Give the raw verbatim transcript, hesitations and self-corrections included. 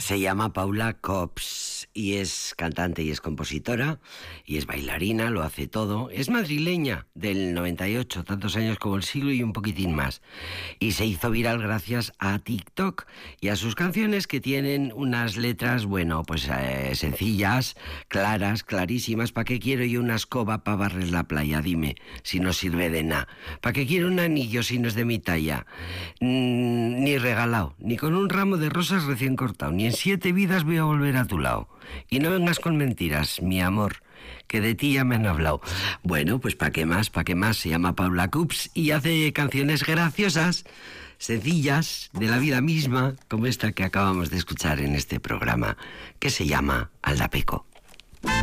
Se llama Paula Cops y es cantante y es compositora y es bailarina, lo hace todo. Es madrileña del noventa y ocho, tantos años como el siglo y un poquitín más. Y se hizo viral gracias a TikTok y a sus canciones que tienen unas letras, bueno, pues eh, sencillas, claras, clarísimas. ¿Para qué quiero yo una escoba para barrer la playa? Dime, si no sirve de nada. ¿Para qué quiero un anillo si no es de mi talla? Mm, ni regalado, ni con un ramo de rosas recién cortado, ni en siete vidas voy a volver a tu lado. Y no vengas con mentiras, mi amor, que de ti ya me han hablado. Bueno, pues ¿para qué más? ¿Para qué más? Se llama Paula Cops y hace canciones graciosas, sencillas, de la vida misma, como esta que acabamos de escuchar en este programa, que se llama Aldapeco.